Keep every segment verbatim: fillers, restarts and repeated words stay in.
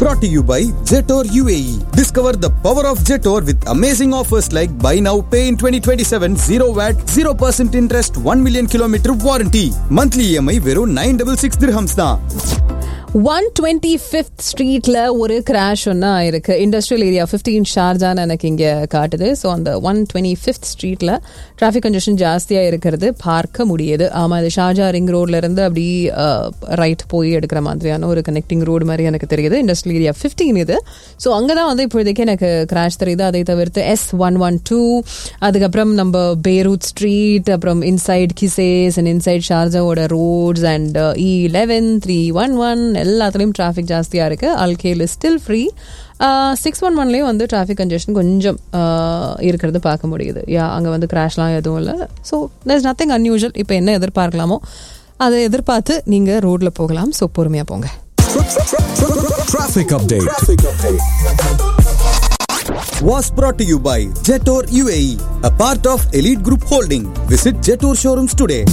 Brought to you by Jetor U A E. Discover the power of Jetor with amazing offers like buy now, pay in twenty twenty-seven, zero V A T, zero percent interest, one million kilometer warranty. Monthly E M I வெறும் nine six six dirhams தான். one twenty-fifth ஸ்ட்ரீட்ல ஒரு crash ஒன்னா இருக்கு. Industrial area fifteen ஷார்ஜான்னு எனக்கு இங்க காட்டுது. So அந்த one twenty-fifth ஸ்ட்ரீட்ல டிராஃபிக் கன்ஜெஷன் ஜாஸ்தியா இருக்கிறது பார்க்க முடியுது. ஆமா, இது ஷார்ஜா ரிங் ரோட்ல இருந்து அப்படி ரைட் போய் எடுக்கிற மாதிரியான ஒரு கனெக்டிங் ரோடு மாதிரி எனக்கு தெரியுது. இண்டஸ்ட்ரியல் ஏரியா fifteen இது. ஸோ அங்கதான் வந்து இப்போதைக்கு எனக்கு கிராஷ் தெரியுது. அதை தவிர்த்து எஸ் ஒன் ஒன் டூ, அதுக்கப்புறம் நம்ம பேரூட் ஸ்ட்ரீட், அப்புறம் inside கிசேஸ் and inside ஷார்ஜாவோட roads and E eleven three one one எல்லாத்துலேயும் டிராஃபிக் ஜாஸ்தியாக இருக்குது. அல்கேல் ஸ்டில் ஃப்ரீ. சிக்ஸ் ஒன் ஒன்லேயும் வந்து டிராஃபிக் கன்ஜெஷன் கொஞ்சம் இருக்கிறது பார்க்க முடியுது. யா, அங்கே வந்து கிராஷ்லாம் எதுவும் இல்லை. So there is nothing unusual. இப்போ என்ன எதிர்பார்க்கலாமோ அதை எதிர்பார்த்து நீங்கள் ரோட்டில் போகலாம். ஸோ பொறுமையாக போங்க. Traffic update was brought to you by Jetor U A E, a part of Elite Group Holding. Visit Jetor showrooms today.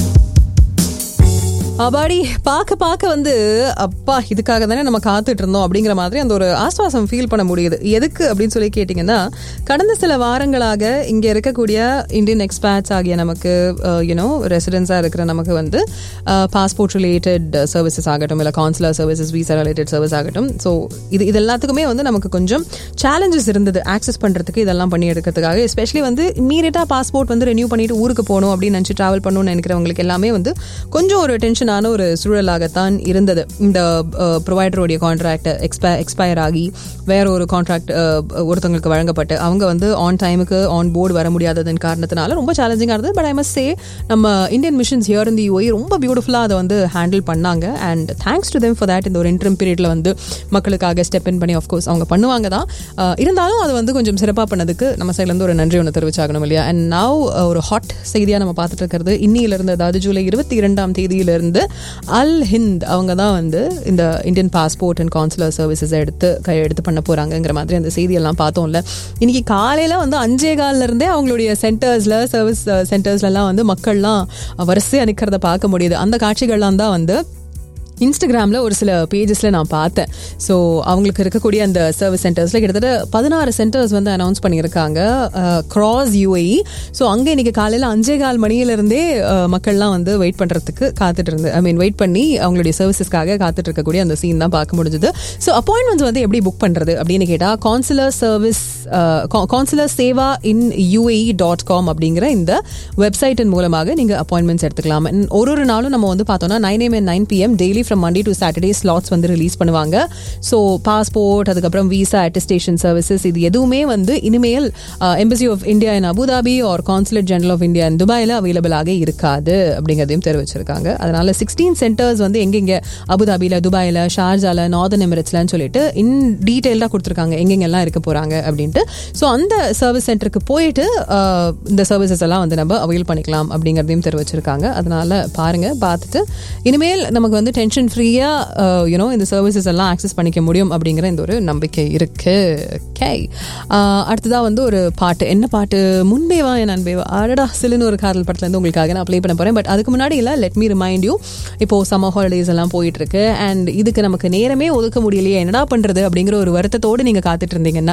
அபாடி பார்க்க பார்க்க வந்து அப்பா இதுக்காக தானே நம்ம காத்துட்டு இருந்தோம் அப்படிங்கிற மாதிரி அந்த ஒரு ஆஸ்வாசம் ஃபீல் பண்ண முடியுது. எதுக்கு அப்படின்னு சொல்லி கேட்டிங்கன்னா, கடந்த சில வாரங்களாக இங்கே இருக்கக்கூடிய இந்தியன் எக்ஸ்பேட்ஸ் ஆகிய நமக்கு யூனோ ரெசிடென்ஸாக இருக்கிற நமக்கு வந்து பாஸ்போர்ட் ரிலேட்டட் சர்வீசஸ் ஆகட்டும், இல்லை consular services, visa related service ஆகட்டும், ஸோ இது இது எல்லாத்துக்குமே வந்து நமக்கு கொஞ்சம் சேலஞ்சஸ் இருந்தது ஆக்சஸ் பண்ணுறதுக்கு, இதெல்லாம் பண்ணி எடுக்கிறதுக்காக. எஸ்பெஷலி வந்து இம்மீடியட்டாக பாஸ்போர்ட் வந்து ரெனியூ பண்ணிட்டு ஊருக்கு போகணும் அப்படின்னு நினச்சி ட்ராவல் பண்ணணும்னு நினைக்கிறவங்களுக்கு எல்லாமே வந்து கொஞ்சம் ஒரு டென்ஷன் ஒரு சூழலாகத்தான் இருந்தது. இந்த ப்ரொவைடருடைய கான்ட்ராக்ட் எக்ஸ்பை எக்ஸ்பயர் ஆகி வேற ஒரு கான்ட்ராக்ட் ஒருத்தவங்களுக்கு வழங்கப்பட்டு அவங்க வந்து ஆன் டைமுக்கு ஆன் போர்டு வர முடியாததன் காரணத்தினால ரொம்ப சேலஞ்சிங்காக இருந்தது. பட் ஐ மஸ்ட் சே நம்ம Indian missions here in the UAE ரொம்ப பியூட்டிஃபுல்லாக அதை வந்து ஹேண்டில் பண்ணாங்க. And thanks to them for that. இந்த ஒரு இன்டர்ம் பீரியட்ல வந்து மக்களுக்காக ஸ்டெப் இன் பண்ணி ஆஃப்கோர்ஸ் அவங்க பண்ணுவாங்க தான். இருந்தாலும் அது வந்து கொஞ்சம் சிறப்பாக பண்ணதுக்கு நம்ம சைட்லேருந்து ஒரு நன்றி ஒன்று தெரிவிச்சாகணும் இல்லையா. அண்ட் நவ் ஒரு ஹாட் செய்தியாக நம்ம பார்த்துட்டு இருக்கிறது இன்னிலிருந்து, அதாவது ஜூலை இருபத்தி இரண்டாம் தேதியிலிருந்து அல் ஹிந்த் அவங்க தான் வந்து இந்த Indian passport and consular services எடுத்து கையெழுத்து பண்ண போறாங்கிற மாதிரி அந்த செய்தியெல்லாம் பார்த்தோம்ல. இன்னைக்கு காலையில வந்து அஞ்சே காலில இருந்தே அவங்களுடைய சென்டர்ஸ்ல சர்வீஸ் சென்டர்ஸ்ல எல்லாம் வந்து மக்கள்லாம் வரிசையா நிற்கிறத பார்க்க முடியுது. அந்த காட்சிகள்லாம் தான் வந்து இன்ஸ்டாகிராமில் ஒரு சில பேஜஸில் நான் பார்த்தேன். ஸோ அவங்களுக்கு இருக்கக்கூடிய அந்த சர்வீஸ் சென்டர்ஸில் கிட்டத்தட்ட பதினாறு சென்டர்ஸ் வந்து அனௌன்ஸ் பண்ணியிருக்காங்க க்ராஸ் யூஏஇ. ஸோ அங்கே இன்றைக்கி காலையில் அஞ்சே கால் மணியிலிருந்தே மக்கள்லாம் வந்து வெயிட் பண்ணுறதுக்கு காத்துட்டு இருந்து ஐ மீன் வெயிட் பண்ணி அவங்களுடைய சர்வீசஸ்க்காக காத்துட்டு இருக்கக்கூடிய அந்த சீன் தான் பார்க்க முடிஞ்சுது. ஸோ அப்பாயின்மெண்ட்ஸ் வந்து எப்படி புக் பண்ணுறது அப்படின்னு கேட்டால், கான்சுலர் சர்வீஸ் கான்சுலர் சேவா இன் யூஏஇ டாட் காம் அப்படிங்கிற இந்த வெப்சைட்டின் மூலமாக நீங்கள் அப்பாயின்மெண்ட்ஸ் எடுத்துக்கலாம். ஒரு ஒரு நாளும் நம்ம வந்து பார்த்தோம்னா nine AM and nine PM daily from Monday to Saturday slots வந்து ரிலீஸ் பண்ணுவாங்க. ஸோ பாஸ்போர்ட், அதுக்கப்புறம் வீசா அட்டஸ்டேஷன் சர்வீசஸ், இது எதுவுமே வந்து இனிமேல் embassy of India in Abu Dhabi R consulate general of India in துபாயில் அவைலபிளாக இருக்காது அப்படிங்கிறதையும் தெரிவிச்சிருக்காங்க. அதனால சிக்ஸ்டீன் சென்டர்ஸ் வந்து எங்கெங்க அபுதாபியில், துபாயில், ஷார்ஜால, நார்தன் எமிரேட்ஸ்லன்னு சொல்லிட்டு இன் டீட்டெயில்டாக கொடுத்துருக்காங்க எங்கெங்கெல்லாம் இருக்க போகிறாங்க அப்படின்ட்டு. ஸோ அந்த சர்வீஸ் சென்டருக்கு போயிட்டு இந்த சர்வீசஸ் எல்லாம் வந்து நம்ம அவைல் பண்ணிக்கலாம் அப்படிங்கிறதையும் தெரிவிச்சிருக்காங்க. அதனால பாருங்க, பார்த்துட்டு இனிமேல் நமக்கு வந்து டென்ஷன் ஃப்ரீயா யூனோ இந்த சர்வீசஸ் எல்லாம் ஆக்சஸ் பண்ணிக்க முடியும் அப்படிங்கிற இந்த ஒரு நம்பிக்கை இருக்கு. கே அடுத்ததான் வந்து ஒரு பாட்டு. என்ன பாட்டு? முன்பேவா என் அன்பேவா, அடடா சிலுன்னு ஒரு காதல் படத்துல இருந்து உங்களுக்காக நான் ப்ளே பண்ண போறேன். பட் அதுக்கு முன்னாடி இல்லை, லெட் மீ ரிமைண்ட் யூ, இப்போ சம்மர் ஹாலிடேஸ் எல்லாம் போயிட்டு இருக்கு. அண்ட் இதுக்கு நமக்கு நேரமே ஒதுக்க முடியலையே, என்னடா பண்றது அப்படிங்கிற ஒரு வருத்தத்தோடு நீங்க காத்துட்டு இருந்தீங்கன்னா